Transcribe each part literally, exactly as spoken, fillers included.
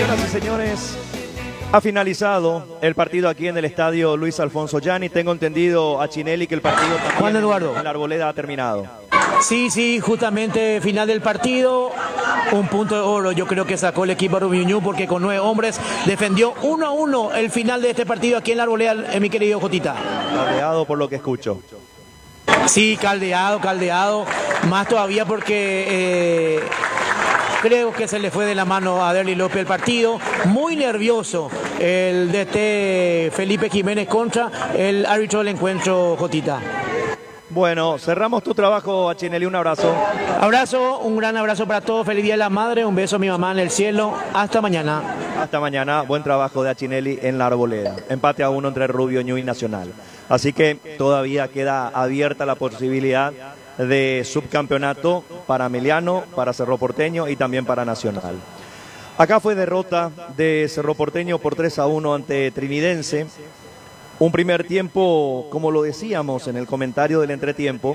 Señoras y señores, ha finalizado el partido aquí en el estadio Luis Alfonso Gianni. Tengo entendido, a Chinelli, que el partido también Juan Eduardo. en la Arboleda ha terminado. Sí, sí, justamente final del partido, un punto de oro yo creo que sacó el equipo Rubiñú porque con nueve hombres defendió uno a uno el final de este partido aquí en la Arboleda, eh, mi querido Jotita. Caldeado por lo que escucho. Sí, caldeado, caldeado, más todavía porque eh, creo que se le fue de la mano a Derly López el partido, muy nervioso el D T Felipe Jiménez contra el árbitro del encuentro, Jotita. Bueno, cerramos tu trabajo, a Chinelli, un abrazo. Abrazo, un gran abrazo para todos, feliz día de la madre, un beso a mi mamá en el cielo, hasta mañana. Hasta mañana, buen trabajo de Achinelli en la Arboleda. Empate a uno entre Rubio Ñu y Nacional. Así que todavía queda abierta la posibilidad de subcampeonato para Meliano, para Cerro Porteño y también para Nacional. Acá fue derrota de Cerro Porteño por tres a uno ante Trinidense. Un primer tiempo, como lo decíamos en el comentario del entretiempo,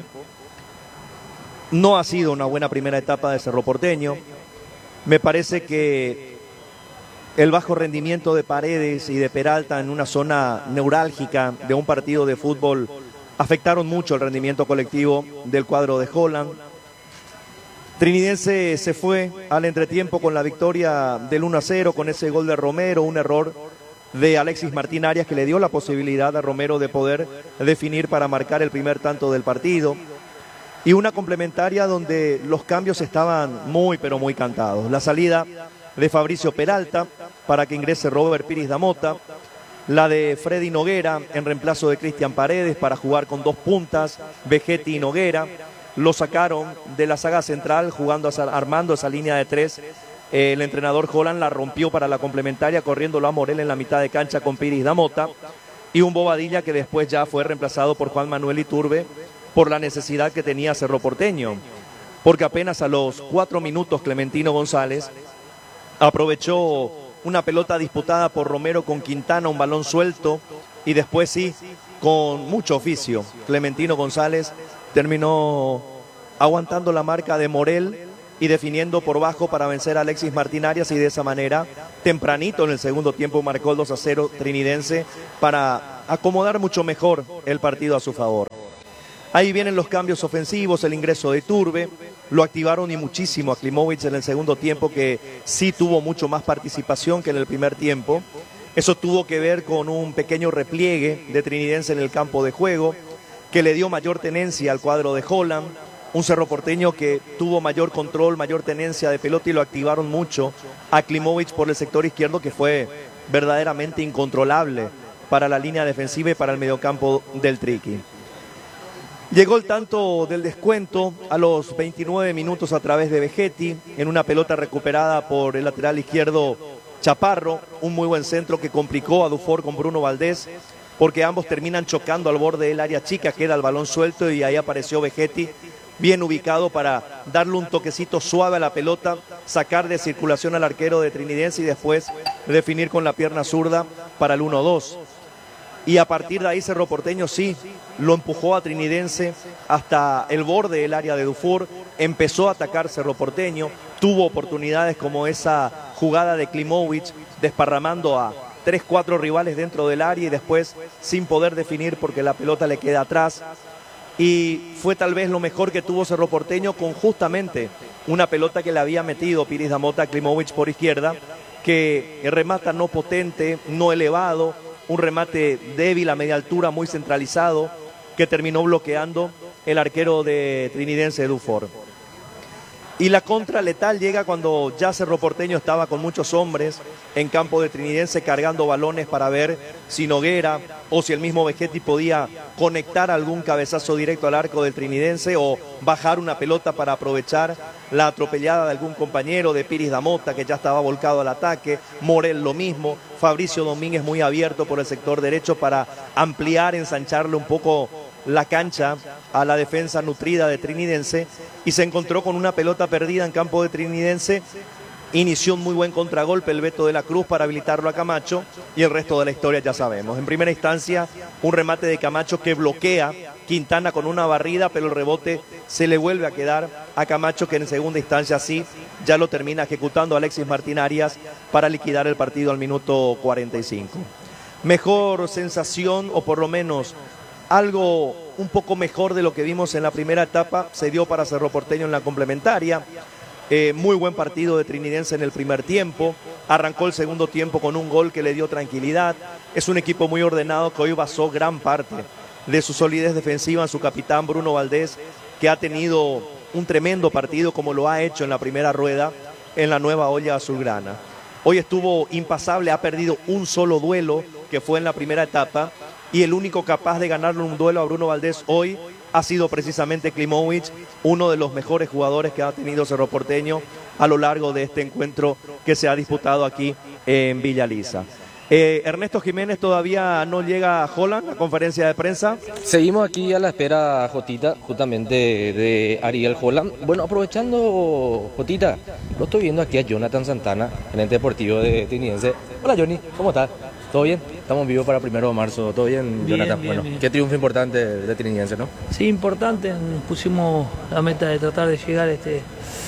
no ha sido una buena primera etapa de Cerro Porteño. Me parece que el bajo rendimiento de Paredes y de Peralta en una zona neurálgica de un partido de fútbol afectaron mucho el rendimiento colectivo del cuadro de Holland. Trinidense se fue al entretiempo con la victoria del uno a cero, con ese gol de Romero, un error de Alexis Martín Arias que le dio la posibilidad a Romero de poder definir para marcar el primer tanto del partido, y una complementaria donde los cambios estaban muy pero muy cantados. La salida de Fabricio Peralta para que ingrese Robert Piris da Mota, la de Freddy Noguera en reemplazo de Cristian Paredes para jugar con dos puntas, Vegetti y Noguera. Lo sacaron de la saga central jugando armando esa línea de tres. El entrenador Holland la rompió para la complementaria, corriéndolo a Morel en la mitad de cancha con Piris da Mota, y un Bobadilla que después ya fue reemplazado por Juan Manuel Iturbe por la necesidad que tenía Cerro Porteño, porque apenas a los cuatro minutos Clementino González aprovechó una pelota disputada por Romero con Quintana, un balón suelto, y después sí, con mucho oficio, Clementino González terminó aguantando la marca de Morel y definiendo por bajo para vencer a Alexis Martín Arias, y de esa manera, tempranito en el segundo tiempo, marcó el dos a cero Trinidense para acomodar mucho mejor el partido a su favor. Ahí vienen los cambios ofensivos, el ingreso de Iturbe, lo activaron y muchísimo a Klimovic en el segundo tiempo, que sí tuvo mucho más participación que en el primer tiempo. Eso tuvo que ver con un pequeño repliegue de Trinidense en el campo de juego, que le dio mayor tenencia al cuadro de Holland. Un Cerro Porteño que tuvo mayor control, mayor tenencia de pelota, y lo activaron mucho a Klimovic por el sector izquierdo, que fue verdaderamente incontrolable para la línea defensiva y para el mediocampo del Triqui. Llegó el tanto del descuento a los veintinueve minutos a través de Vegetti, en una pelota recuperada por el lateral izquierdo Chaparro, un muy buen centro que complicó a Dufour con Bruno Valdés, porque ambos terminan chocando al borde del área chica, queda el balón suelto y ahí apareció Vegetti, bien ubicado para darle un toquecito suave a la pelota, sacar de circulación al arquero de Trinidense y después definir con la pierna zurda para el uno dos. Y a partir de ahí Cerro Porteño sí lo empujó a Trinidense hasta el borde del área de Dufour, empezó a atacar Cerro Porteño, tuvo oportunidades como esa jugada de Klimovic desparramando a tres, cuatro rivales dentro del área y después sin poder definir porque la pelota le queda atrás. Y fue tal vez lo mejor que tuvo Cerro Porteño, con justamente una pelota que le había metido Piris da Mota a Klimovic por izquierda, que remata no potente, no elevado, un remate débil a media altura, muy centralizado, que terminó bloqueando el arquero de Trinidense, Dufour. Y la contra letal llega cuando ya Cerro Porteño estaba con muchos hombres en campo de Trinidense cargando balones para ver si Noguera o si el mismo Vegetti podía conectar algún cabezazo directo al arco del Trinidense o bajar una pelota para aprovechar la atropellada de algún compañero, de Piris da Mota, que ya estaba volcado al ataque, Morel lo mismo, Fabricio Domínguez muy abierto por el sector derecho para ampliar, ensancharle un poco la cancha a la defensa nutrida de Trinidense, y se encontró con una pelota perdida en campo de Trinidense. Inició un muy buen contragolpe el Beto de la Cruz para habilitarlo a Camacho, y el resto de la historia ya sabemos. En primera instancia, un remate de Camacho que bloquea Quintana con una barrida, pero el rebote se le vuelve a quedar a Camacho, que en segunda instancia sí, ya lo termina ejecutando Alexis Martín Arias para liquidar el partido al minuto cuarenta y cinco. Mejor sensación, o por lo menos algo un poco mejor de lo que vimos en la primera etapa, se dio para Cerro Porteño en la complementaria. Eh, muy buen partido de Trinidense en el primer tiempo, arrancó el segundo tiempo con un gol que le dio tranquilidad. Es un equipo muy ordenado que hoy basó gran parte de su solidez defensiva en su capitán Bruno Valdés, que ha tenido un tremendo partido como lo ha hecho en la primera rueda en la nueva olla azulgrana. Hoy estuvo impasable, ha perdido un solo duelo que fue en la primera etapa, y el único capaz de ganarle un duelo a Bruno Valdés hoy ha sido precisamente Klimovic, uno de los mejores jugadores que ha tenido Cerro Porteño a lo largo de este encuentro que se ha disputado aquí en Villa Lisa. Eh, Ernesto Jiménez todavía no llega a Holland, a conferencia de prensa. Seguimos aquí a la espera, Jotita, justamente de Ariel Holland. Bueno, aprovechando, Jotita, lo estoy viendo aquí a Jonathan Santana, gerente deportivo de Trinidense. Hola Johnny, ¿cómo estás? ¿Todo bien? Estamos vivos para primero de marzo. ¿Todo bien, bien Jonathan? Bien, bueno, bien. Qué triunfo importante de Trinidense, ¿no? Sí, importante. Nos pusimos la meta de tratar de llegar este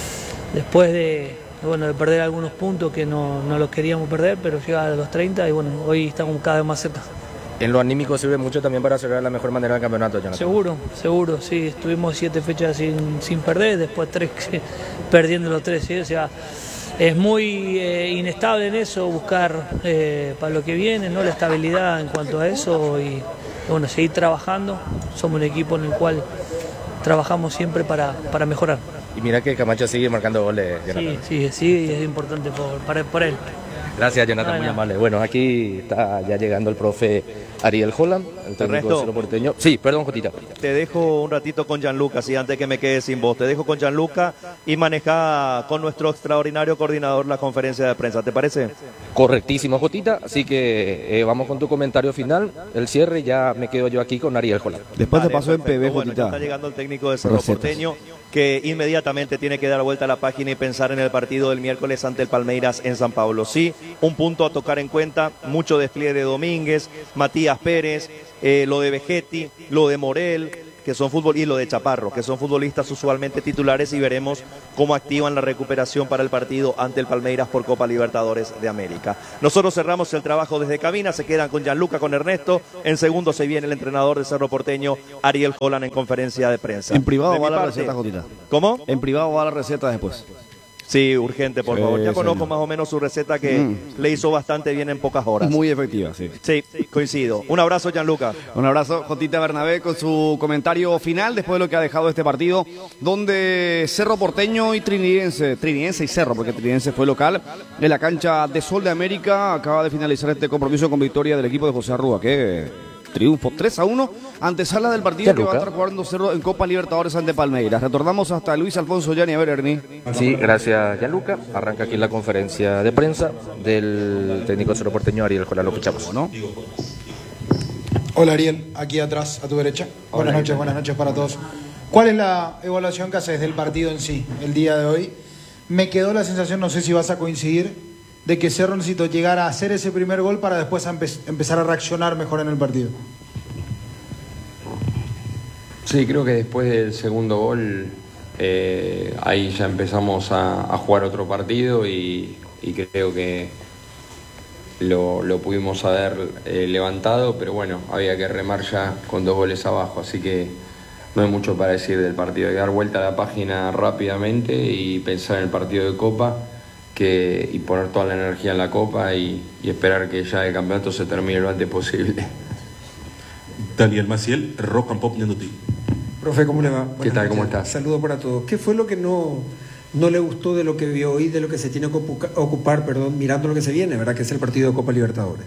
después de, bueno, de perder algunos puntos que no, no los queríamos perder, pero llegar a los treinta y bueno, hoy estamos cada vez más cerca. En lo anímico sirve mucho también para cerrar de la mejor manera el campeonato, Jonathan. Seguro, seguro, sí. Estuvimos siete fechas sin, sin perder, después tres perdiendo los tres, ¿sí? O sea, es muy eh, inestable en eso, buscar eh, para lo que viene, ¿no? La estabilidad en cuanto a eso y bueno, seguir trabajando. Somos un equipo en el cual trabajamos siempre para, para mejorar. Y mira que Camacho sigue marcando goles, Jonathan. Sí, sí, sí, y es importante por, para, por él. Gracias, Jonathan, no, muy no. amable. Bueno, aquí está ya llegando el profe Ariel Holland, el técnico Ernesto. de Cerro Porteño. Sí, perdón, Jotita. Te dejo un ratito con Gianluca, sí, antes que me quede sin voz. Te dejo con Gianluca y maneja con nuestro extraordinario coordinador la conferencia de prensa, ¿te parece? Correctísimo, Jotita. Así que eh, vamos con tu comentario final. El cierre, ya me quedo yo aquí con Ariel Holland. Después Vale, te paso en perfecto. P B, Bueno, ya Jotita. está llegando el técnico de Cerro Recetas. Porteño, que inmediatamente tiene que dar vuelta a la página y pensar en el partido del miércoles ante el Palmeiras en San Pablo. Sí, un punto a tocar en cuenta, mucho despliegue de Domínguez, Matías Pérez, eh, lo de Vegetti, lo de Morel, que son fútbol, y lo de Chaparro, que son futbolistas usualmente titulares, y veremos cómo activan la recuperación para el partido ante el Palmeiras por Copa Libertadores de América. Nosotros cerramos el trabajo desde cabina, se quedan con Gianluca, con Ernesto. En segundo se viene el entrenador de Cerro Porteño, Ariel Holland, en conferencia de prensa. En privado De va mi la parte- receta, Jotita. ¿Cómo? En privado va la receta después. Sí, urgente, por Sí, favor. Ya sí, conozco no. más o menos su receta, que Mm. le hizo bastante bien en pocas horas. Muy efectiva, sí. Sí, coincido. Un abrazo, Gianluca. Un abrazo, Jotita Bernabé, con su comentario final después de lo que ha dejado este partido, donde Cerro Porteño y Trinidense, Trinidense y Cerro, porque Trinidense fue local, en la cancha de Sol de América, acaba de finalizar este compromiso con victoria del equipo de José Arrúa, que triunfo tres a uno, antesala del partido Ya, que va a Luca. estar jugando Cerro en Copa Libertadores ante Palmeiras. Retornamos hasta Luis Alfonso Yani. A ver, Ernie. Sí, gracias, Gianluca. Arranca aquí la conferencia de prensa del técnico de Cerro Porteño, Ariel Holland. Lo escuchamos. ¿No? Hola Ariel, aquí atrás, a tu derecha. Buenas noches, buenas noches para todos. ¿Cuál es la evaluación que haces del partido en sí, el día de hoy? Me quedó la sensación, no sé si vas a coincidir, de que Cerro necesitó llegar a hacer ese primer gol para después empe- empezar a reaccionar mejor en el partido. Sí, creo que después del segundo gol, eh, ahí ya empezamos a, a jugar otro partido y, y creo que lo, lo pudimos haber eh, levantado, pero bueno, había que remar ya con dos goles abajo, así que no hay mucho para decir del partido. Hay que dar vuelta a la página rápidamente y pensar en el partido de Copa que, y poner toda la energía en la Copa y, y esperar que ya el campeonato se termine lo antes posible. Daniel Maciel, Rock and Pop Nenduti. Profe, ¿cómo le va? Buenas ¿Qué tal? noches. ¿Cómo estás? Saludos para todos. ¿Qué fue lo que no, no le gustó de lo que vio hoy, de lo que se tiene que ocupa- ocupar, perdón, mirando lo que se viene, ¿verdad? Que es el partido de Copa Libertadores.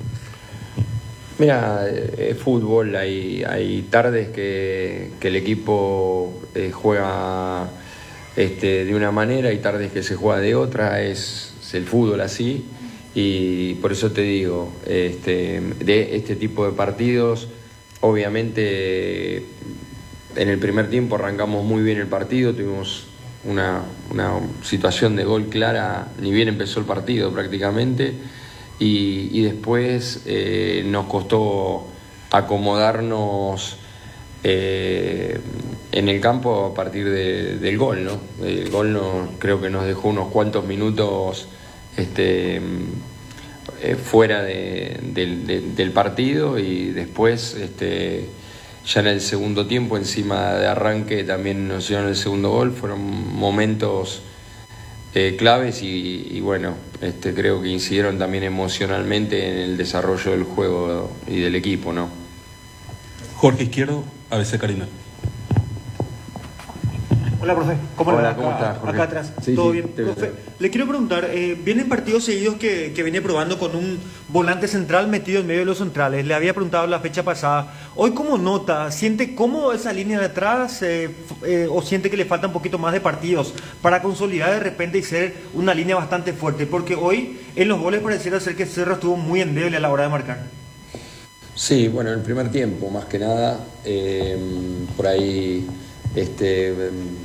Mira, eh, es fútbol, hay, hay tardes que, que el equipo eh, juega este, de una manera, hay tardes que se juega de otra, es, es el fútbol así, y por eso te digo, este, de este tipo de partidos, obviamente en el primer tiempo arrancamos muy bien el partido, tuvimos una, una situación de gol clara, ni bien empezó el partido prácticamente, y, y después eh, nos costó acomodarnos eh, en el campo a partir de, del gol, ¿no? El gol no, creo que nos dejó unos cuantos minutos este, eh, fuera de, de, de, del partido, y después este, ya en el segundo tiempo, encima de arranque, también nos dieron el segundo gol. Fueron momentos eh, claves y, y bueno, este, creo que incidieron también emocionalmente en el desarrollo del juego y del equipo, ¿no? Jorge Izquierdo, A B C Karina. Hola, profe. ¿Cómo le Hola, va? ¿cómo Acá, estás, Jorge? acá atrás. Sí, ¿Todo sí, bien? te veo, Profe, te veo. le quiero preguntar, eh, vienen partidos seguidos que, que viene probando con un volante central metido en medio de los centrales. Le había preguntado la fecha pasada. Hoy, ¿cómo nota? ¿Siente cómodo esa línea de atrás eh, eh, o siente que le falta un poquito más de partidos para consolidar de repente y ser una línea bastante fuerte? Porque hoy en los goles pareciera ser que Cerro estuvo muy endeble a la hora de marcar. Sí, bueno, en el primer tiempo, más que nada, eh, por ahí este,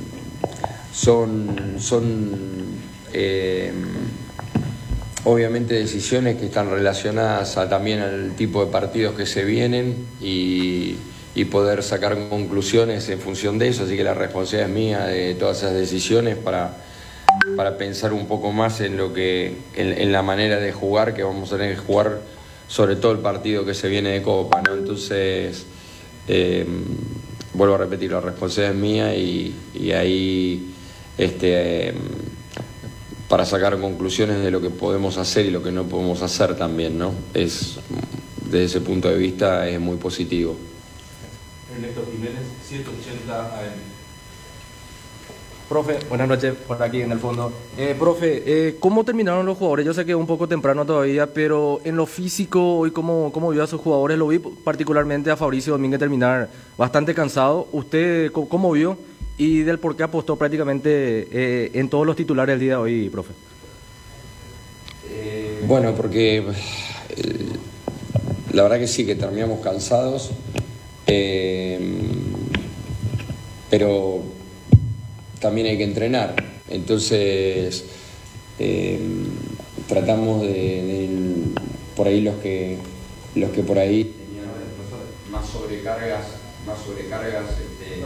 son, son eh, obviamente decisiones que están relacionadas a, también al tipo de partidos que se vienen y, y poder sacar conclusiones en función de eso, así que la responsabilidad es mía de todas esas decisiones para, para pensar un poco más en, lo que, en, en la manera de jugar, que vamos a tener que jugar sobre todo el partido que se viene de Copa, ¿no? Entonces, eh, vuelvo a repetir, la responsabilidad es mía y, y ahí este, eh, para sacar conclusiones de lo que podemos hacer y lo que no podemos hacer también, ¿no? Es, desde ese punto de vista es muy positivo. Ernesto Jiménez, ciento ochenta A M. Profe, buenas noches, por aquí en el fondo. Eh, profe, eh, ¿cómo terminaron los jugadores? Yo sé que es un poco temprano todavía, pero en lo físico, hoy cómo, cómo vio a sus jugadores, lo vi particularmente a Fabricio Domínguez terminar bastante cansado. ¿Usted cómo, cómo vio? Y del por qué apostó prácticamente eh, en todos los titulares del día de hoy, profe. Eh, bueno, porque eh, la verdad que sí, que terminamos cansados, eh, pero también hay que entrenar, entonces eh, tratamos de, de por ahí los que los que por ahí tenían más sobrecargas, más sobrecargas este,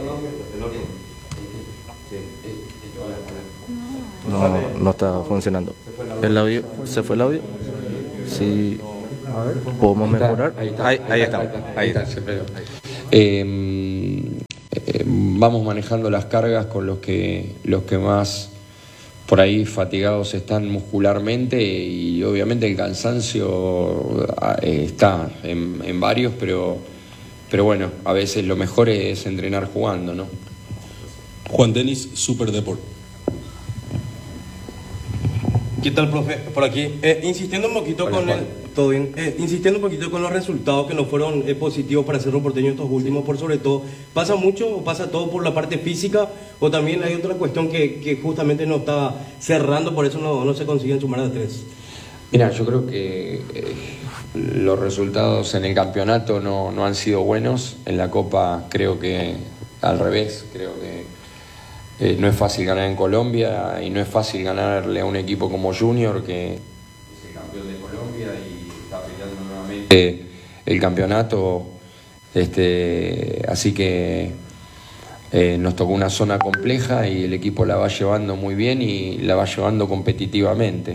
No, no está funcionando. ¿El audio? ¿Se fue el audio? Sí. ¿Podemos mejorar? Ahí está, Ahí, ahí está. Ahí está, siempre. Eh, eh, vamos manejando las cargas con los que los que más por ahí fatigados están muscularmente, y obviamente el cansancio eh, está en, en varios, pero pero bueno, a veces lo mejor es entrenar jugando, ¿no? Juan Denis, Super Deport. ¿Qué tal, profe? Por aquí, eh, insistiendo un poquito Hola, con Juan. el, todo bien, eh, insistiendo un poquito con los resultados que no fueron eh, positivos para Cerro Porteño estos últimos, por sobre todo, ¿pasa mucho o pasa todo por la parte física, o también hay otra cuestión que, que justamente no está cerrando, por eso no, no se consiguen sumar a tres? Mira, yo creo que eh, los resultados en el campeonato no, no han sido buenos. En la Copa creo que al revés, creo que eh, no es fácil ganar en Colombia, y no es fácil ganarle a un equipo como Junior, que es el campeón de Colombia y está peleando nuevamente el campeonato. Este, así que eh, nos tocó una zona compleja y el equipo la va llevando muy bien y la va llevando competitivamente.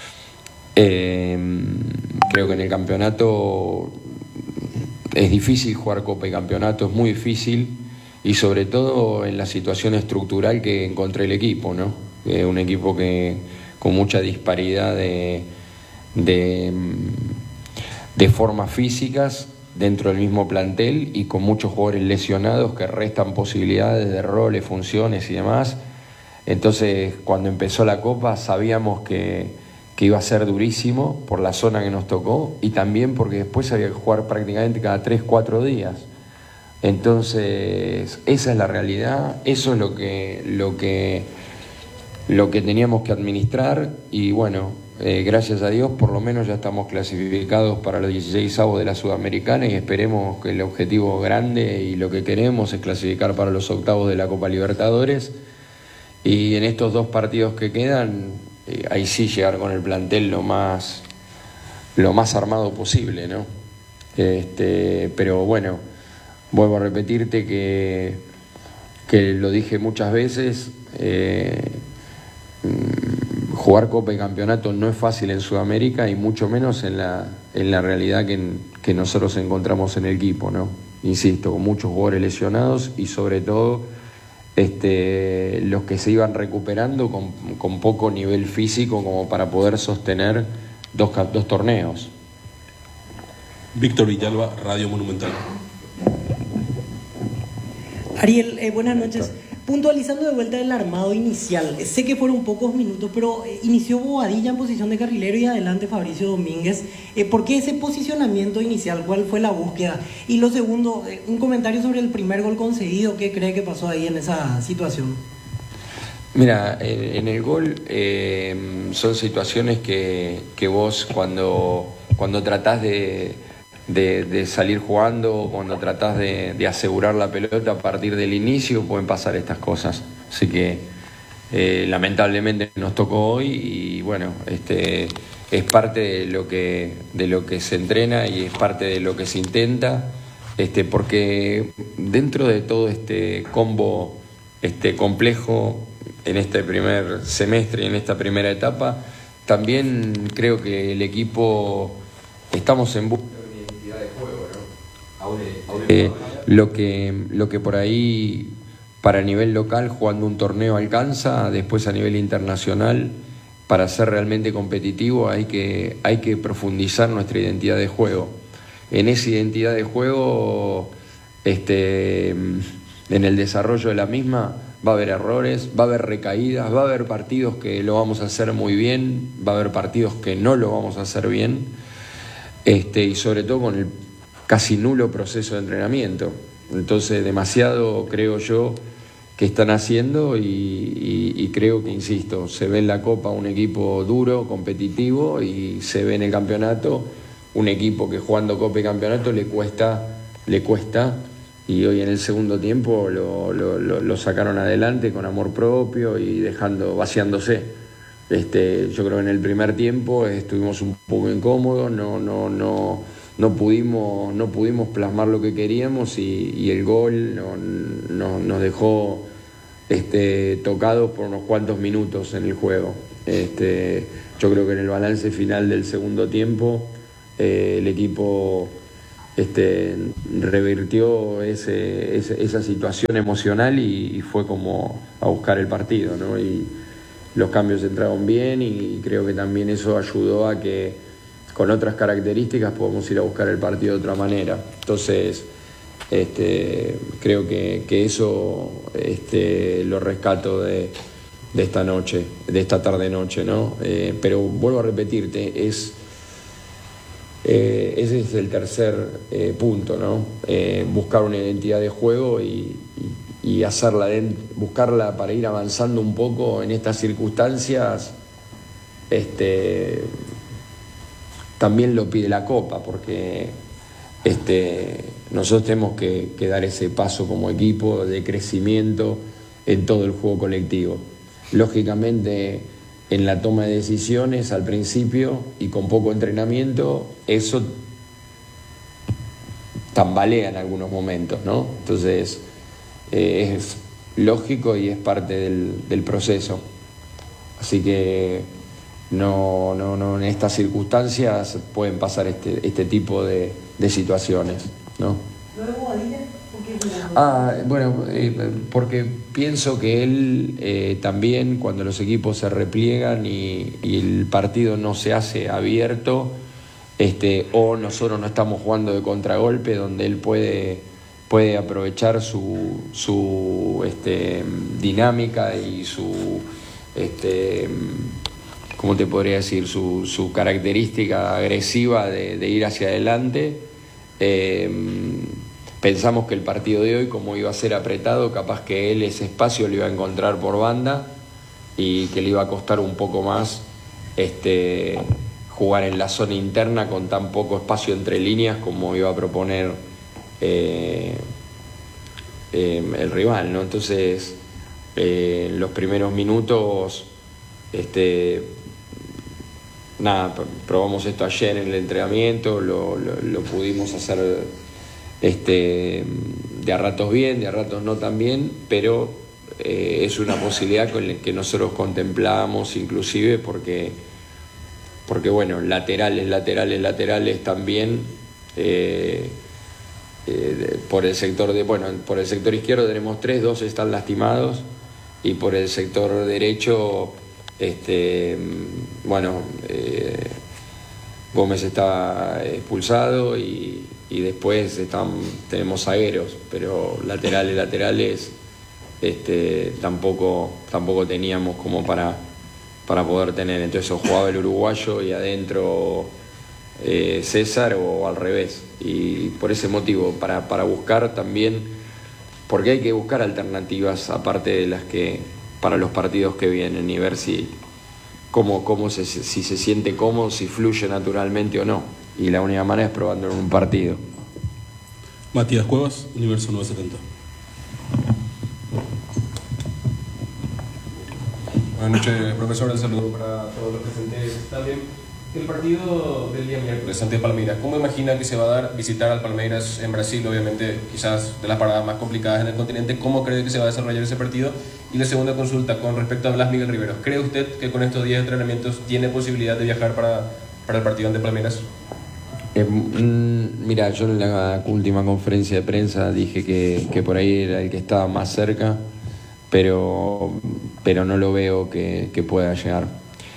Eh, creo que en el campeonato es difícil jugar Copa y Campeonato, es muy difícil, y sobre todo en la situación estructural que encontré el equipo, ¿no? Eh, un equipo que con mucha disparidad de, de, de formas físicas dentro del mismo plantel, y con muchos jugadores lesionados que restan posibilidades de roles, funciones y demás. Entonces, cuando empezó la Copa sabíamos que que iba a ser durísimo por la zona que nos tocó, y también porque después había que jugar prácticamente cada tres, cuatro días. Entonces, esa es la realidad, eso es lo que, lo que, lo que teníamos que administrar, y bueno, eh, gracias a Dios por lo menos ya estamos clasificados para los dieciseisavos de la Sudamericana, y esperemos que el objetivo grande y lo que queremos es clasificar para los octavos de la Copa Libertadores, y en estos dos partidos que quedan, Eh, ahí sí llegar con el plantel lo más lo más armado posible, ¿no? Este, pero bueno, vuelvo a repetirte que, que lo dije muchas veces, eh, jugar Copa y Campeonato no es fácil en Sudamérica y mucho menos en la, en la realidad que, que nosotros encontramos en el equipo, ¿no? Insisto, con muchos jugadores lesionados y sobre todo este, los que se iban recuperando con, con poco nivel físico como para poder sostener dos, dos torneos. Víctor Villalba, Radio Monumental. Ariel, eh, buenas noches. Puntualizando de vuelta el armado inicial, sé que fueron pocos minutos, pero eh, inició Bobadilla en posición de carrilero y adelante Fabricio Domínguez. Eh, ¿Por qué ese posicionamiento inicial? ¿Cuál fue la búsqueda? Y lo segundo, eh, un comentario sobre el primer gol conseguido. ¿Qué cree que pasó ahí en esa situación? Mira, en, en el gol eh, son situaciones que, que vos cuando, cuando tratás de... De, de salir jugando, cuando tratás de, de asegurar la pelota a partir del inicio, pueden pasar estas cosas. Así que eh, lamentablemente nos tocó hoy y bueno, este es parte de lo que de lo que se entrena y es parte de lo que se intenta, este porque dentro de todo este combo este complejo en este primer semestre y en esta primera etapa, también creo que el equipo estamos en busca de juego, ¿no? Eh, lo que lo que por ahí para nivel local jugando un torneo alcanza, después a nivel internacional para ser realmente competitivo hay que hay que profundizar nuestra identidad de juego. En esa identidad de juego, este, en el desarrollo de la misma va a haber errores, va a haber recaídas, va a haber partidos que lo vamos a hacer muy bien, va a haber partidos que no lo vamos a hacer bien. Este, y sobre todo con el casi nulo proceso de entrenamiento. Entonces, demasiado creo yo que están haciendo y, y, y creo que, insisto, se ve en la Copa un equipo duro, competitivo y se ve en el campeonato un equipo que jugando Copa y Campeonato le cuesta, le cuesta y hoy en el segundo tiempo lo, lo, lo, lo sacaron adelante con amor propio y dejando, vaciándose. Este, yo creo que en el primer tiempo estuvimos un poco incómodos, no, no, no, no, pudimos, no pudimos plasmar lo que queríamos y, y el gol no, no, nos dejó este, tocados por unos cuantos minutos en el juego. Este, yo creo que en el balance final del segundo tiempo eh, el equipo este, revirtió ese, ese, esa situación emocional y, y fue como a buscar el partido, ¿no? Y, los cambios entraron bien y creo que también eso ayudó a que con otras características podamos ir a buscar el partido de otra manera. Entonces, este, creo que, que eso este, lo rescato de, de esta noche, de esta tarde-noche, ¿no? Eh, pero vuelvo a repetirte, es, eh, ese es el tercer eh, punto, ¿no? Eh, buscar una identidad de juego y, y y hacerla, buscarla para ir avanzando un poco en estas circunstancias, este, también lo pide la Copa, porque este, nosotros tenemos que, que dar ese paso como equipo de crecimiento en todo el juego colectivo. Lógicamente, en la toma de decisiones al principio y con poco entrenamiento, eso tambalea en algunos momentos, ¿no? Entonces, Eh, es lógico y es parte del, del proceso. Así que no, no, no, en estas circunstancias pueden pasar este, este tipo de, de situaciones, ¿no? Ah, bueno, eh, porque pienso que él eh, también cuando los equipos se repliegan y, y el partido no se hace abierto, este, o nosotros no estamos jugando de contragolpe donde él puede puede aprovechar su, su este, dinámica y su, este, ¿cómo te podría decir? Su, su característica agresiva de, de ir hacia adelante. Eh, pensamos que el partido de hoy, como iba a ser apretado, capaz que él ese espacio lo iba a encontrar por banda y que le iba a costar un poco más este, jugar en la zona interna con tan poco espacio entre líneas como iba a proponer Eh, eh, el rival, ¿no? Entonces, eh, en los primeros minutos, este, nada, probamos esto ayer en el entrenamiento, lo, lo, lo pudimos hacer este, de a ratos bien, de a ratos no tan bien, pero eh, es una posibilidad con la que nosotros contemplamos inclusive porque, porque bueno, laterales, laterales, laterales también, eh, eh, por el sector de, bueno, por el sector izquierdo tenemos tres, dos están lastimados, y por el sector derecho, este, bueno, eh, Gómez está expulsado y, y después están, tenemos zagueros, pero laterales, laterales, este, tampoco, tampoco teníamos como para, para poder tener. Entonces o jugaba el uruguayo y adentro eh, César, o al revés. Y por ese motivo, para, para buscar también, porque hay que buscar alternativas aparte de las que para los partidos que vienen y ver si cómo, cómo se, si se siente cómodo, si fluye naturalmente o no. Y la única manera es probándolo en un partido. Matías Cuevas, Universo novecientos setenta. Buenas noches, profesor. Un saludo para todos los presentes también. El partido del día miércoles ante Palmeiras, ¿cómo imagina que se va a dar visitar al Palmeiras en Brasil? Obviamente, quizás de las paradas más complicadas en el continente. ¿Cómo cree que se va a desarrollar ese partido? Y la segunda consulta con respecto a Blas Miguel Riveros. ¿Cree usted que con estos diez entrenamientos tiene posibilidad de viajar para, para el partido ante Palmeiras? Eh, mm, mira, yo en la última conferencia de prensa dije que, que por ahí era el que estaba más cerca, pero, pero no lo veo que, que pueda llegar.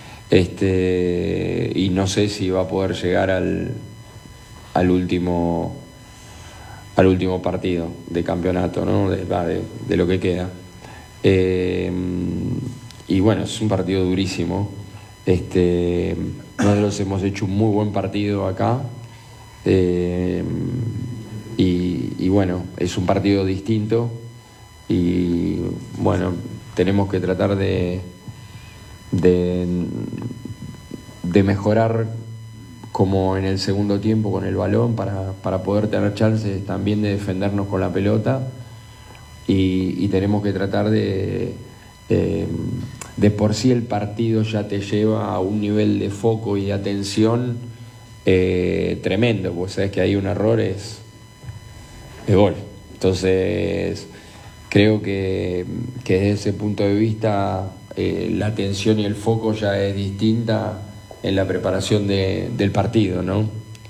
Este, y no sé si va a poder llegar al, al último al último partido de campeonato, ¿no? de, de, de lo que queda. Eh, y bueno, es un partido durísimo. Este, nosotros hemos hecho un muy buen partido acá. Eh, y, y bueno, es un partido distinto. Y bueno, tenemos que tratar de De, de mejorar como en el segundo tiempo con el balón para, para poder tener chances también de defendernos con la pelota, y, y tenemos que tratar de, de de por sí el partido ya te lleva a un nivel de foco y de atención eh, tremendo, porque sabes que hay un error es, es gol. Entonces creo que, que desde ese punto de vista Eh, la atención y el foco ya es distinta en la preparación de, del partido, ¿no?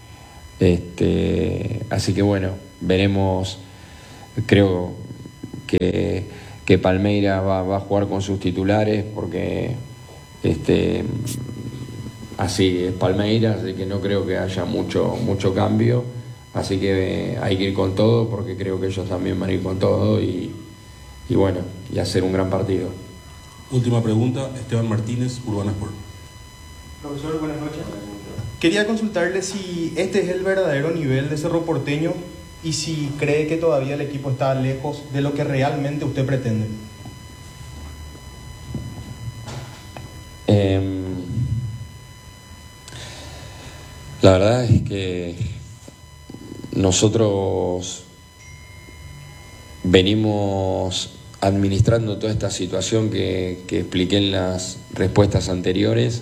Este, así que bueno, veremos. Creo que, que Palmeiras va, va a jugar con sus titulares porque este, así es Palmeiras, así que no creo que haya mucho, mucho cambio, así que eh, hay que ir con todo porque creo que ellos también van a ir con todo y, y bueno, y hacer un gran partido. Última pregunta, Esteban Martínez, Urbana Sport. Profesor, buenas noches. Quería consultarle si este es el verdadero nivel de Cerro Porteño y si cree que todavía el equipo está lejos de lo que realmente usted pretende. Eh, la verdad es que nosotros venimos administrando toda esta situación que, que expliqué en las respuestas anteriores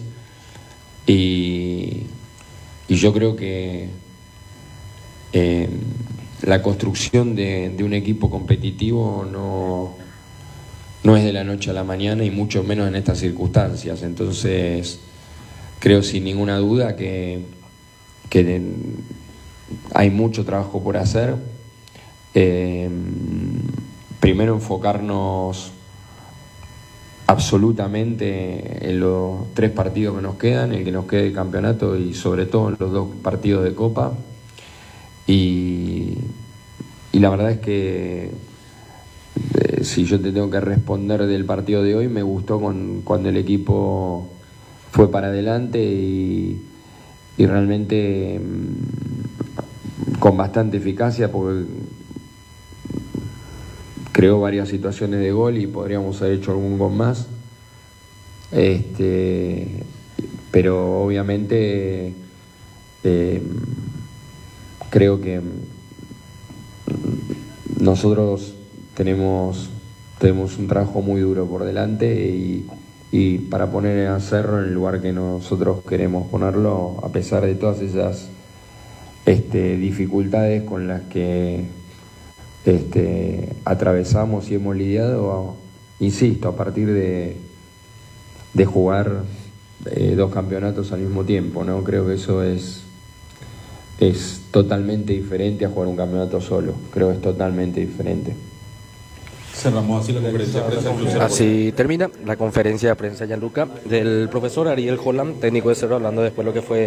y, y yo creo que eh, la construcción de, de un equipo competitivo no, no es de la noche a la mañana y mucho menos en estas circunstancias. Entonces creo sin ninguna duda que, que hay mucho trabajo por hacer. Eh, Primero enfocarnos absolutamente en los tres partidos que nos quedan, el que nos quede el campeonato y sobre todo en los dos partidos de Copa. Y, y la verdad es que eh, si yo te tengo que responder del partido de hoy, me gustó con, cuando el equipo fue para adelante y, y realmente mmm, con bastante eficacia porque creó varias situaciones de gol y podríamos haber hecho algún gol más. Este, pero obviamente eh, creo que nosotros tenemos, tenemos un trabajo muy duro por delante y, y para poner a Cerro en el lugar que nosotros queremos ponerlo, a pesar de todas esas este, dificultades con las que Este, atravesamos y hemos lidiado, insisto, a partir de, de jugar eh, dos campeonatos al mismo tiempo, ¿no? Creo que eso es, es totalmente diferente a jugar un campeonato solo. Creo que es totalmente diferente. Cerramos así la conferencia de prensa. Así termina la conferencia de prensa, Gianluca, del profesor Ariel Holland, técnico de Cerro, hablando después de lo que fue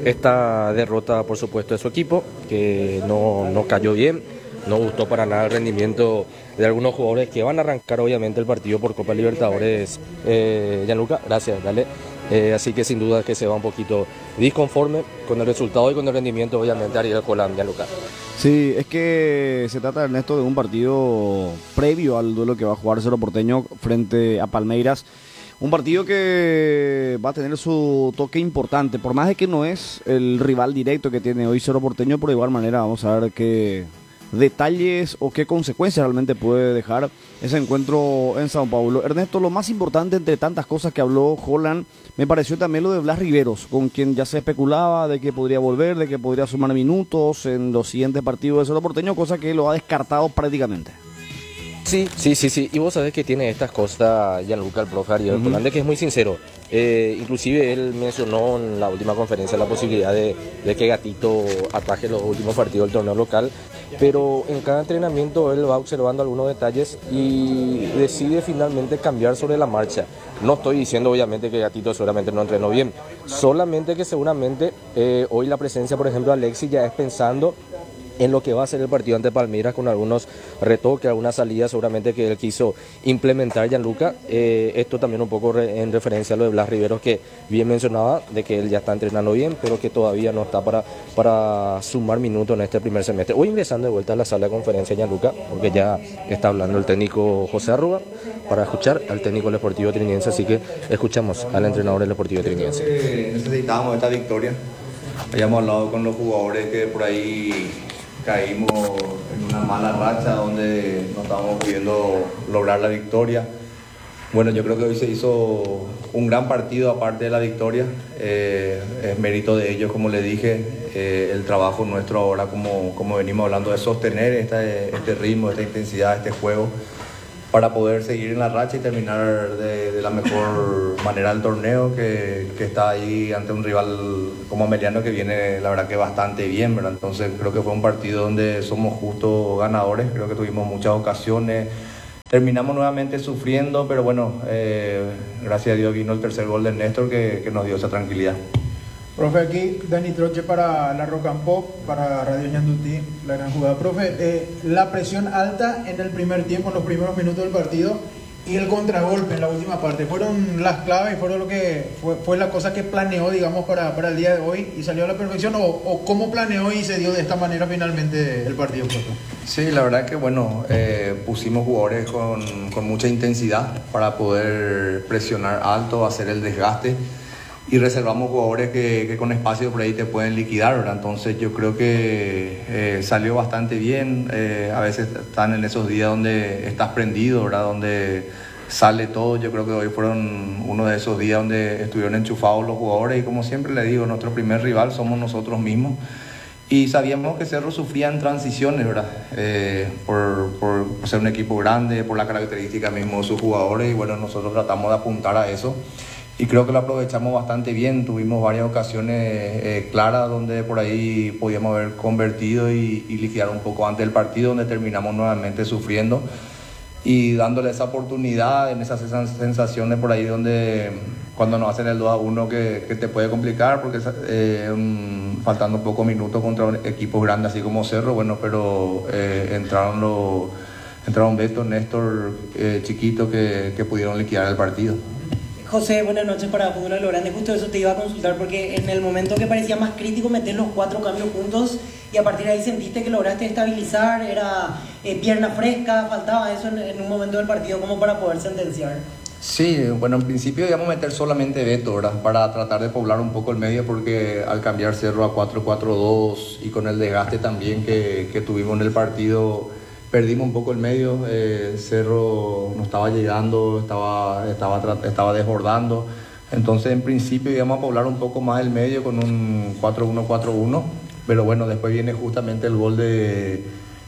esta derrota, por supuesto, de su equipo, que no, no cayó bien, no gustó para nada el rendimiento de algunos jugadores que van a arrancar, obviamente, el partido por Copa Libertadores. Eh, Gianluca, gracias, dale. Eh, así que sin duda que se va un poquito disconforme con el resultado y con el rendimiento, obviamente, Ariel Holland, Gianluca. Sí, es que se trata, Ernesto, de un partido previo al duelo que va a jugar Cerro Porteño frente a Palmeiras. Un partido que va a tener su toque importante, por más de que no es el rival directo que tiene hoy Cerro Porteño, pero de igual manera vamos a ver qué detalles o qué consecuencias realmente puede dejar ese encuentro en Sao Paulo. Ernesto, lo más importante entre tantas cosas que habló Holland, me pareció también lo de Blas Riveros, con quien ya se especulaba de que podría volver, de que podría sumar minutos en los siguientes partidos de Cerro Porteño, cosa que lo ha descartado prácticamente. Sí, sí, sí, sí. Y vos sabés que tiene estas cosas, Gianluca, el profe Ariel uh-huh. Holland, que es muy sincero. Eh, inclusive él mencionó en la última conferencia la posibilidad de, de que Gatito ataje los últimos partidos del torneo local, pero en cada entrenamiento él va observando algunos detalles y decide finalmente cambiar sobre la marcha. No estoy diciendo obviamente que Gatito seguramente no entrenó bien, solamente que seguramente eh, hoy la presencia, por ejemplo, Alexis ya es pensando en lo que va a ser el partido ante Palmeiras, con algunos retoques, algunas salidas seguramente que él quiso implementar, Gianluca. Eh, esto también un poco re, en referencia a lo de Blas Riveros, que bien mencionaba, de que él ya está entrenando bien, pero que todavía no está para, para sumar minutos en este primer semestre. Hoy ingresando de vuelta a la sala de conferencia, Gianluca, porque ya está hablando el técnico José Arruga, para escuchar al técnico del Sportivo Trinidense, así que escuchamos al entrenador del Sportivo Trinidense. Eh, necesitábamos esta victoria. Habíamos hablado con los jugadores que por ahí caímos en una mala racha donde no estábamos pudiendo lograr la victoria. Bueno, yo creo que hoy se hizo un gran partido aparte de la victoria. Eh, es mérito de ellos, como les dije, eh, el trabajo nuestro ahora, como, como venimos hablando, de sostener este, este ritmo, esta intensidad, este juego, para poder seguir en la racha y terminar de, de la mejor manera el torneo, que, que está ahí ante un rival como Ameliano, que viene la verdad que bastante bien, ¿verdad? Entonces creo que fue un partido donde somos justos ganadores, creo que tuvimos muchas ocasiones, terminamos nuevamente sufriendo, pero bueno, eh, gracias a Dios vino el tercer gol de Néstor que, que nos dio esa tranquilidad. Profe, aquí Dani Troche para la Rock and Pop, para Radio Ñandutí, la gran jugada. Profe, eh, la presión alta en el primer tiempo, en los primeros minutos del partido, y el contragolpe en la última parte, fueron las claves, fueron lo que fue, fue la cosa que planeó, digamos, para, para el día de hoy y salió a la perfección, o, o cómo planeó y se dio de esta manera finalmente el partido, profe. Sí, la verdad que bueno, eh, pusimos jugadores con, con mucha intensidad para poder presionar alto, hacer el desgaste, y reservamos jugadores que, que con espacio por ahí te pueden liquidar, ¿verdad? Entonces yo creo que eh, salió bastante bien. Eh, a veces están en esos días donde estás prendido, ¿verdad? Donde sale todo. Yo creo que hoy fueron uno de esos días donde estuvieron enchufados los jugadores, y como siempre le digo, nuestro primer rival somos nosotros mismos. Y sabíamos que Cerro sufría en transiciones, ¿verdad? Eh, por, por, por ser un equipo grande, por la característica mismo de sus jugadores, y bueno, nosotros tratamos de apuntar a eso. Y creo que lo aprovechamos bastante bien, tuvimos varias ocasiones eh, claras donde por ahí podíamos haber convertido y, y liquidar un poco antes del partido, donde terminamos nuevamente sufriendo y dándole esa oportunidad, en esas sensaciones por ahí donde cuando nos hacen el dos a uno que, que te puede complicar, porque eh, un, faltando pocos minutos contra un equipo grande así como Cerro, bueno, pero eh, entraron los entraron Beto, Néstor, eh, Chiquito, que, que pudieron liquidar el partido. José, buenas noches para Fútbol a lo Grande. Justo eso te iba a consultar, porque en el momento que parecía más crítico meter los cuatro cambios juntos y a partir de ahí sentiste que lograste estabilizar, era eh, pierna fresca, faltaba eso en, en un momento del partido como para poder sentenciar. Sí, bueno, en principio íbamos a meter solamente Beto, ¿verdad? Para tratar de poblar un poco el medio, porque al cambiar Cerro a cuatro cuatro dos y con el desgaste también que, que tuvimos en el partido, perdimos un poco el medio. eh, Cerro no estaba llegando, estaba, estaba, estaba desbordando. Entonces, en principio, íbamos a poblar un poco más el medio con un cuatro uno cuatro uno. Pero bueno, después viene justamente el gol de,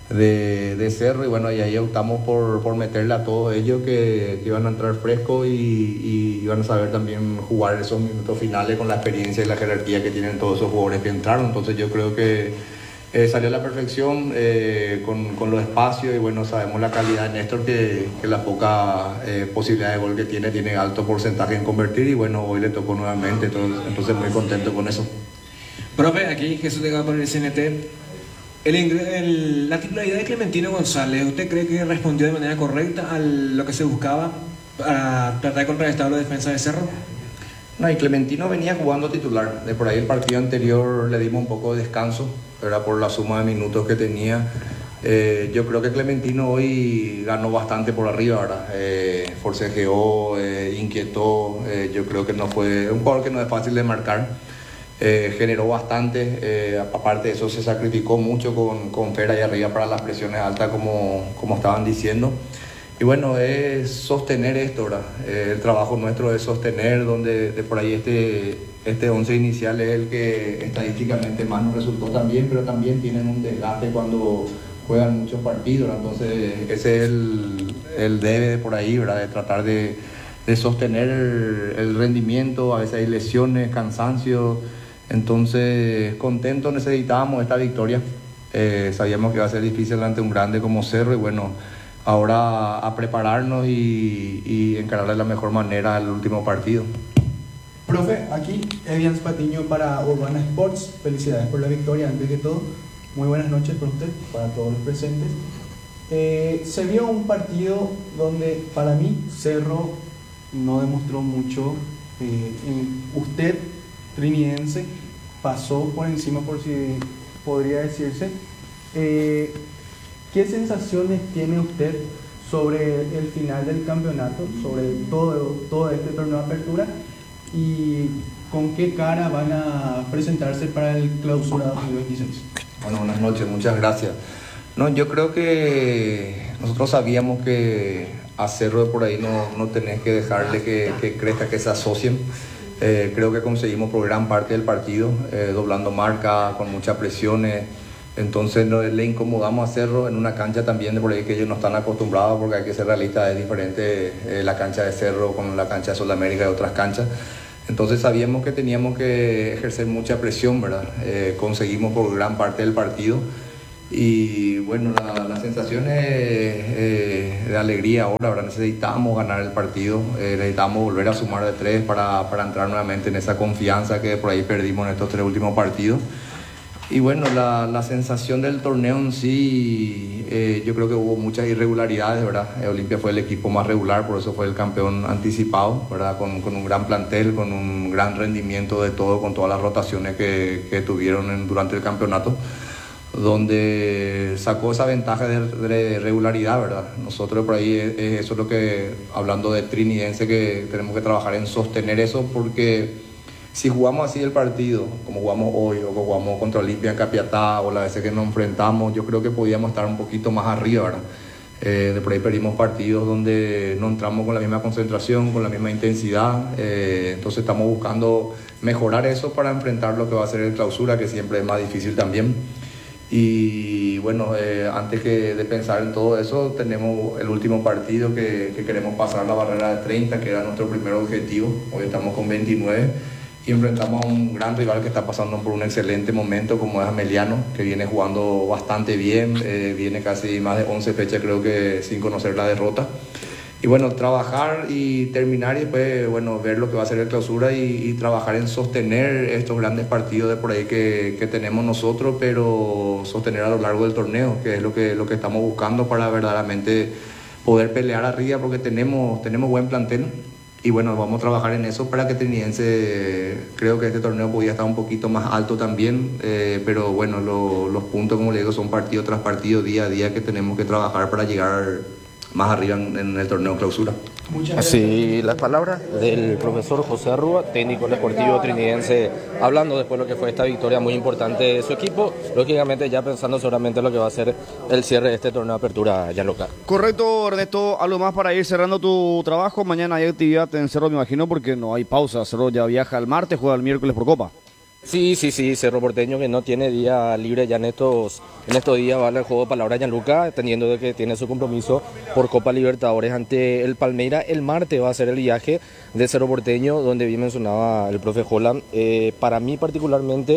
de, de Cerro, y bueno, y ahí optamos por, por meterle a todos ellos que, que iban a entrar frescos y, y iban a saber también jugar esos minutos finales con la experiencia y la jerarquía que tienen todos esos jugadores que entraron. Entonces yo creo que eh, salió a la perfección eh, con, con los espacios, y bueno, sabemos la calidad de Néstor, que, que la poca eh, posibilidad de gol que tiene, tiene alto porcentaje en convertir, y bueno, hoy le tocó nuevamente, entonces, entonces muy contento con eso. Profe, aquí Jesús de Gama por el C N T. El, el, la titularidad de Clementino González, ¿usted cree que respondió de manera correcta a lo que se buscaba para tratar de contrarrestar la defensa de Cerro? No, y Clementino venía jugando titular. De por ahí el partido anterior le dimos un poco de descanso, era por la suma de minutos que tenía. Eh, yo creo que Clementino hoy ganó bastante por arriba, ¿verdad? Eh, forcejeó, eh, inquietó. Eh, yo creo que no fue un jugador que no es fácil de marcar. Eh, generó bastante, eh, aparte de eso se sacrificó mucho con, con Fer ahí arriba para las presiones altas, como, como estaban diciendo. Y bueno, es sostener esto, ¿verdad? Eh, el trabajo nuestro es sostener, donde de por ahí este, este once inicial es el que estadísticamente más nos resultó también, pero también tienen un desgaste cuando juegan muchos partidos, ¿verdad? Entonces ese es el, el debe de por ahí, ¿verdad? De tratar de, de sostener el, el rendimiento. A veces hay lesiones, cansancio. Entonces, contento, necesitábamos esta victoria. Eh, sabíamos que iba a ser difícil ante un grande como Cerro, y bueno, ahora a prepararnos y, y encarar de la mejor manera el último partido. Profe, aquí Evians Patiño para Urbana Sports. Felicidades por la victoria, antes que todo. Muy buenas noches para usted, para todos los presentes. Eh, se vio un partido donde para mí Cerro no demostró mucho. Eh, en usted, trinidense, pasó por encima, por si podría decirse. Eh, ¿Qué sensaciones tiene usted sobre el final del campeonato, sobre todo, todo este torneo de apertura, y con qué cara van a presentarse para el clausura dos mil veintiséis? Bueno, buenas noches, muchas gracias. No, yo creo que nosotros sabíamos que a Cerro de por ahí no, no tenés que dejarle que, que crezca, que se asocien. Eh, creo que conseguimos por gran parte del partido, eh, doblando marca, con muchas presiones. Entonces no, le incomodamos a Cerro en una cancha también de por ahí que ellos no están acostumbrados, porque hay que ser realistas, es diferente eh, la cancha de Cerro con la cancha de Sol de América y otras canchas. Entonces sabíamos que teníamos que ejercer mucha presión, ¿verdad? Eh, conseguimos por gran parte del partido. Y bueno, la, la sensación es eh, de alegría ahora, ¿verdad? Necesitamos ganar el partido, eh, necesitamos volver a sumar de tres para, para entrar nuevamente en esa confianza que por ahí perdimos en estos tres últimos partidos. Y bueno, la, la sensación del torneo en sí, eh, yo creo que hubo muchas irregularidades, ¿verdad? Eh, Olimpia fue el equipo más regular, por eso fue el campeón anticipado, ¿verdad? Con, con un gran plantel, con un gran rendimiento de todo, con todas las rotaciones que, que tuvieron en, durante el campeonato, donde sacó esa ventaja de, de regularidad, ¿verdad? Nosotros por ahí, es, es eso es lo que, hablando de trinidense, que tenemos que trabajar en sostener eso, porque si jugamos así el partido, como jugamos hoy, o como jugamos contra Olimpia en Capiatá, o las veces que nos enfrentamos, yo creo que podíamos estar un poquito más arriba, ¿verdad? Eh, de por ahí perdimos partidos donde no entramos con la misma concentración, con la misma intensidad, eh, entonces estamos buscando mejorar eso para enfrentar lo que va a ser el clausura, que siempre es más difícil también. Y bueno, eh, antes que de pensar en todo eso, tenemos el último partido que, que queremos pasar la barrera de treinta, que era nuestro primer objetivo. Hoy estamos con veintinueve y enfrentamos a un gran rival que está pasando por un excelente momento, como es Ameliano, que viene jugando bastante bien, eh, viene casi más de once fechas, creo que sin conocer la derrota. Y bueno, trabajar y terminar y después, bueno, ver lo que va a ser el clausura y, y trabajar en sostener estos grandes partidos de por ahí que, que tenemos nosotros, pero sostener a lo largo del torneo, que es lo que, lo que estamos buscando para verdaderamente poder pelear arriba, porque tenemos, tenemos buen plantel. Y bueno, vamos a trabajar en eso para que Trinidense, creo que este torneo podía estar un poquito más alto también, eh, pero bueno, lo, los puntos, como le digo, son partido tras partido, día a día, que tenemos que trabajar para llegar más arriba en, en el torneo clausura. Así las palabras del profesor José Arrúa, técnico deportivo trinidense, hablando después de lo que fue esta victoria muy importante de su equipo, lógicamente ya pensando seguramente en lo que va a ser el cierre de este torneo de apertura ya local. Correcto, Ernesto, algo más para ir cerrando tu trabajo. Mañana hay actividad en Cerro, me imagino, porque no hay pausa. Cerro ya viaja el martes, juega el miércoles por Copa. Sí, sí, sí, Cerro Porteño que no tiene día libre ya en estos, en estos días, vale el juego palabra Gianluca, teniendo de que tiene su compromiso por Copa Libertadores ante el Palmeiras. El martes va a ser el viaje de Cerro Porteño, donde bien mencionaba el profe Holland. Eh, para mí particularmente,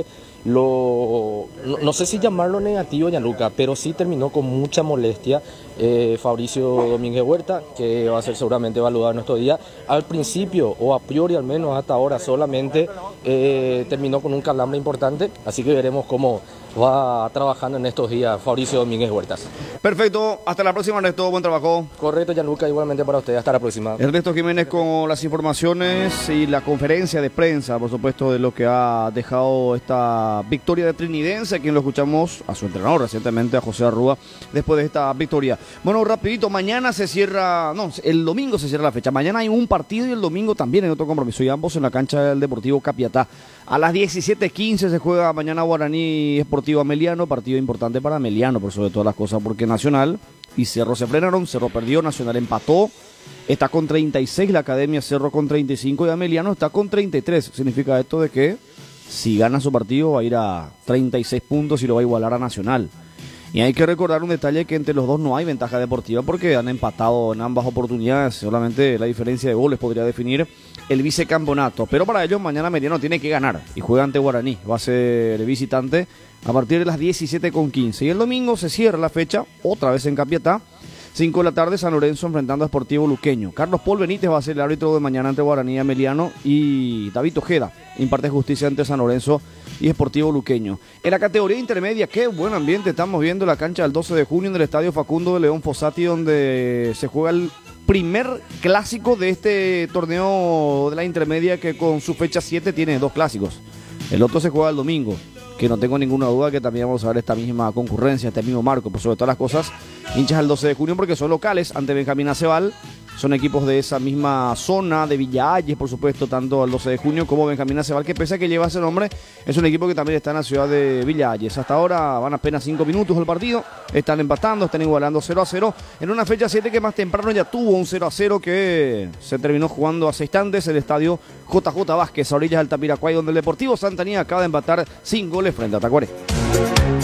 lo, no, no sé si llamarlo negativo Gianluca, pero sí terminó con mucha molestia eh, Fabricio Domínguez Huerta, que va a ser seguramente evaluado en estos días. Al principio, o a priori al menos hasta ahora, solamente eh, terminó con un calambre importante, así que veremos cómo va trabajando en estos días Fabricio Domínguez Huertas. Perfecto, hasta la próxima, Ernesto, buen trabajo. Correcto, Gianluca, igualmente para ustedes, hasta la próxima. Ernesto Jiménez con las informaciones y la conferencia de prensa, por supuesto, de lo que ha dejado esta victoria de Trinidense, quien lo escuchamos a su entrenador recientemente, a José Arrúa, después de esta victoria. Bueno, rapidito, mañana se cierra, no, el domingo se cierra la fecha, mañana hay un partido y el domingo también hay otro compromiso, y ambos en la cancha del Deportivo Capiatá. A las diecisiete quince se juega mañana Guaraní Sportivo Ameliano, partido importante para Ameliano, por sobre todas las cosas, porque Nacional y Cerro se frenaron, Cerro perdió, Nacional empató, está con treinta y seis la Academia, Cerro con treinta y cinco y Ameliano está con treinta y tres. Significa esto de que si gana su partido va a ir a treinta y seis puntos y lo va a igualar a Nacional. Y hay que recordar un detalle, que entre los dos no hay ventaja deportiva porque han empatado en ambas oportunidades, solamente la diferencia de goles podría definir el vicecampeonato. Pero para ellos mañana Meridiano tiene que ganar y juega ante Guaraní, va a ser visitante a partir de las diecisiete con quince. Y el domingo se cierra la fecha, otra vez en Capiatá, cinco de la tarde, San Lorenzo enfrentando a Sportivo Luqueño. Carlos Paul Benítez va a ser el árbitro de mañana ante Guaraní Ameliano y David Ojeda imparte justicia ante San Lorenzo y Sportivo Luqueño. En la categoría intermedia, qué buen ambiente estamos viendo la cancha del doce de junio en el estadio Facundo de León Fossati, donde se juega el primer clásico de este torneo de la intermedia, que con su fecha siete tiene dos clásicos. El otro se juega el domingo, que no tengo ninguna duda que también vamos a ver esta misma concurrencia, este mismo marco, por sobre todas las cosas, hinchas al doce de junio porque son locales ante Benjamín Aceval. Son equipos de esa misma zona, de Villa Ayes, por supuesto, tanto al doce de junio como Benjamín Aceval, que pese a que lleva ese nombre, es un equipo que también está en la ciudad de Villa Ayes. Hasta ahora van apenas cinco minutos del partido, están empatando, están igualando cero a cero, en una fecha siete que más temprano ya tuvo un cero a cero que se terminó jugando hace instantes el estadio J J Vázquez, a orillas del Tapiracuay, donde el Deportivo Santanía acaba de empatar sin goles frente a Tacuaré.